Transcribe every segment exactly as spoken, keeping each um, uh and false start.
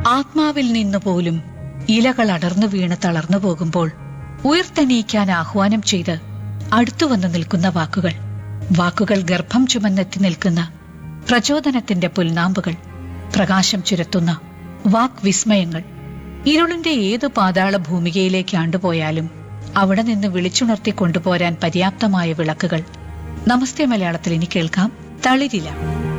ആത്മാവിൽ നിന്നുപോലും ഇലകൾ അടർന്നു വീണ് തളർന്നു പോകുമ്പോൾ ഉയർത്തെണീക്കാൻ ആഹ്വാനം ചെയ്ത് അടുത്തുവന്ന് നിൽക്കുന്ന വാക്കുകൾ, വാക്കുകൾ ഗർഭം ചുമന്നെത്തി നിൽക്കുന്ന പ്രചോദനത്തിന്റെ പുൽനാമ്പുകൾ, പ്രകാശം ചുരത്തുന്ന വാക് വിസ്മയങ്ങൾ. ഇരുളിന്റെ ഏതു പാതാള ഭൂമികയിലേക്ക് ആണ്ടുപോയാലും അവിടെ നിന്ന് വിളിച്ചുണർത്തി കൊണ്ടുപോരാൻ പര്യാപ്തമായ വിളക്കുകൾ. നമസ്തേ മലയാളത്തിൽ ഇനി കേൾക്കാം തളിരില.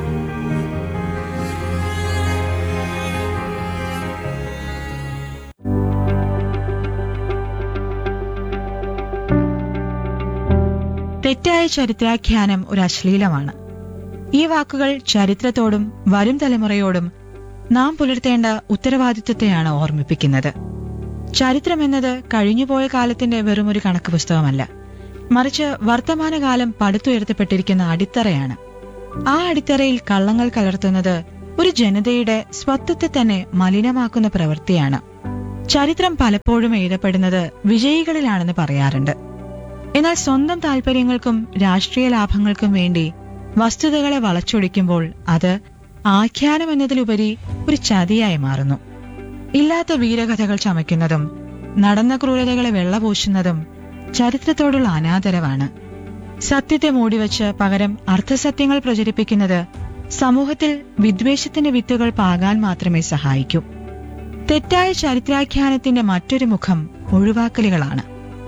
തെറ്റായ ചരിത്രാഖ്യാനം ഒരു അശ്ലീലമാണ്. ഈ വാക്കുകൾ ചരിത്രത്തോടും വരും തലമുറയോടും നാം പുലർത്തേണ്ട ഉത്തരവാദിത്വത്തെയാണ് ഓർമ്മിപ്പിക്കുന്നത്. ചരിത്രമെന്നത് കഴിഞ്ഞുപോയ കാലത്തിന്റെ വെറുമൊരു കണക്ക് പുസ്തകമല്ല, മറിച്ച് വർത്തമാനകാലം പടുത്തുയർത്തപ്പെട്ടിരിക്കുന്ന അടിത്തറയാണ്. ആ അടിത്തറയിൽ കള്ളങ്ങൾ കലർത്തുന്നത് ഒരു ജനതയുടെ സ്വത്വത്തെ തന്നെ മലിനമാക്കുന്ന പ്രവൃത്തിയാണ്. ചരിത്രം പലപ്പോഴും എഴുതപ്പെടുന്നത് വിജയികളിലാണെന്ന് പറയാറുണ്ട്. എന്നാൽ സ്വന്തം താൽപര്യങ്ങൾക്കും രാഷ്ട്രീയ ലാഭങ്ങൾക്കും വേണ്ടി വസ്തുതകളെ വളച്ചൊടിക്കുമ്പോൾ അത് ആഖ്യാനം എന്നതിലുപരി ഒരു ചതിയായി മാറുന്നു. ഇല്ലാത്ത വീരകഥകൾ ചമയ്ക്കുന്നതും നടന്ന ക്രൂരതകളെ വെള്ളപൂശുന്നതും ചരിത്രത്തോടുള്ള അനാദരവാണ്. സത്യത്തെ മൂടിവെച്ച് പകരം അർത്ഥസത്യങ്ങൾ പ്രചരിപ്പിക്കുന്നത് സമൂഹത്തിൽ വിദ്വേഷത്തിന്റെ വിത്തുകൾ പാകാൻ മാത്രമേ സഹായിക്കൂ. തെറ്റായ ചരിത്രാഖ്യാനത്തിന്റെ മറ്റൊരു മുഖം ഒഴിവാക്കലുകളാണ്.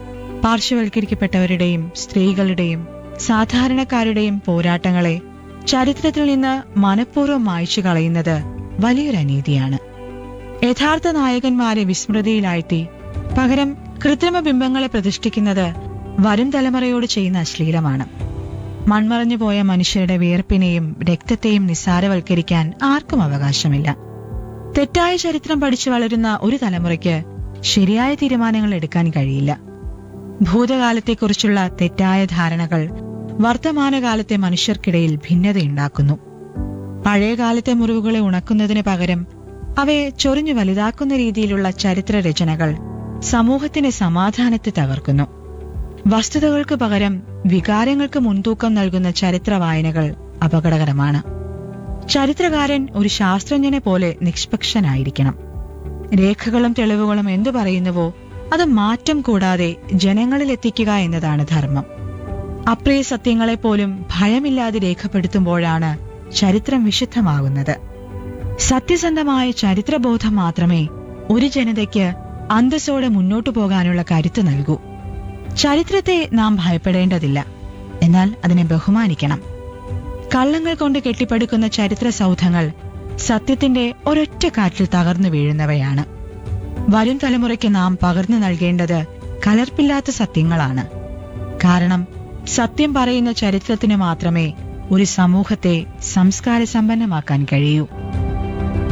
പാർശ്വവൽക്കരിക്കപ്പെട്ടവരുടെയും സ്ത്രീകളുടെയും സാധാരണക്കാരുടെയും പോരാട്ടങ്ങളെ ചരിത്രത്തിൽ നിന്ന് മനഃപൂർവ്വം മായ്ച്ചു കളയുന്നത് വലിയൊരു അനീതിയാണ്. യഥാർത്ഥ നായകന്മാരെ വിസ്മൃതിയിലാഴ്ത്തി പകരം കൃത്രിമ ബിംബങ്ങളെ പ്രതിഷ്ഠിക്കുന്നത് വരും തലമുറയോട് ചെയ്യുന്ന അശ്ലീലമാണ്. മൺമറഞ്ഞുപോയ മനുഷ്യരുടെ വിയർപ്പിനെയും രക്തത്തെയും നിസ്സാരവൽക്കരിക്കാൻ ആർക്കും അവകാശമില്ല. തെറ്റായ ചരിത്രം പഠിച്ചു വളരുന്ന ഒരു തലമുറയ്ക്ക് ശരിയായ തീരുമാനങ്ങൾ എടുക്കാൻ കഴിയില്ല. ഭൂതകാലത്തെക്കുറിച്ചുള്ള തെറ്റായ ധാരണകൾ വർത്തമാനകാലത്തെ മനുഷ്യർക്കിടയിൽ ഭിന്നതയുണ്ടാക്കുന്നു. പഴയകാലത്തെ മുറിവുകളെ ഉണക്കുന്നതിന് പകരം അവയെ ചൊറിഞ്ഞു വലുതാക്കുന്ന രീതിയിലുള്ള ചരിത്ര രചനകൾ സമൂഹത്തിന്റെ സമാധാനത്തെ തകർക്കുന്നു. വസ്തുതകൾക്ക് പകരം വികാരങ്ങൾക്ക് മുൻതൂക്കം നൽകുന്ന ചരിത്ര വായനകൾ അപകടകരമാണ്. ചരിത്രകാരൻ ഒരു ശാസ്ത്രജ്ഞനെ പോലെ നിഷ്പക്ഷനായിരിക്കണം. രേഖകളും തെളിവുകളും എന്തു പറയുന്നുവോ അത് മാറ്റം കൂടാതെ ജനങ്ങളിൽ എത്തിക്കുക എന്നതാണ് ധർമ്മം. അപ്രിയ സത്യങ്ങളെപ്പോലും ഭയമില്ലാതെ രേഖപ്പെടുത്തുമ്പോഴാണ് ചരിത്രം വിശുദ്ധമാകുന്നത്. സത്യസന്ധമായ ചരിത്രബോധം മാത്രമേ ഒരു ജനതയ്ക്ക് അന്തസ്സോടെ മുന്നോട്ടു പോകാനുള്ള കരുത്ത് നൽകൂ. ചരിത്രത്തെ നാം ഭയപ്പെടേണ്ടതില്ല, എന്നാൽ അതിനെ ബഹുമാനിക്കണം. കള്ളങ്ങൾ കൊണ്ട് കെട്ടിപ്പടുക്കുന്ന ചരിത്ര സൗധങ്ങൾ സത്യത്തിന്റെ ഒരൊറ്റ കാറ്റിൽ തകർന്നു വീഴുന്നവയാണ്. വരും തലമുറയ്ക്ക് നാം പകർന്നു നൽകേണ്ടത് കലർപ്പില്ലാത്ത സത്യങ്ങളാണ്. കാരണം സത്യം പറയുന്ന ചരിത്രത്തിന് മാത്രമേ ഒരു സമൂഹത്തെ സംസ്കാര സമ്പന്നമാക്കാൻ കഴിയൂ.